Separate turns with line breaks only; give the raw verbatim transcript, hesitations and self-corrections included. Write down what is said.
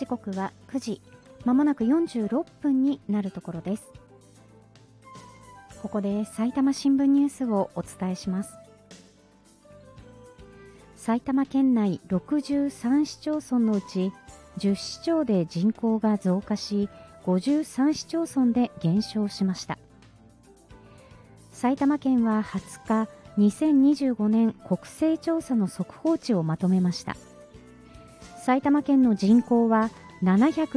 時刻はくじ、まもなくよんじゅうろっぷんになるところです。ここで埼玉新聞ニュースをお伝えします。埼玉県内ろくじゅうさん市町村のうちじゅう市町で人口が増加し、ごじゅうさん市町村で減少しました。埼玉県ははつか、にせんにじゅうごねん国勢調査の速報値をまとめました。埼玉県の人口はななひゃく